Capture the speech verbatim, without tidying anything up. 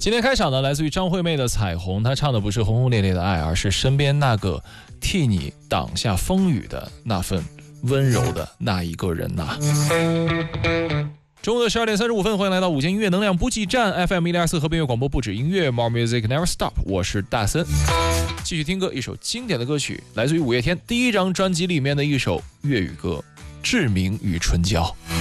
今天开场呢，来自于张惠妹的《彩虹》，她唱的不是轰轰烈烈的爱，而是身边那个替你挡下风雨的那份温柔的那一个人呐、啊。中午的十二点三十五分，欢迎来到午间音乐能量补给站 F M 一零二四和边乐广播，不止音乐 ，More Music Never Stop。我是大森，继续听歌，一首经典的歌曲，来自于五月天第一张专辑里面的一首粤语歌《志明与春娇》。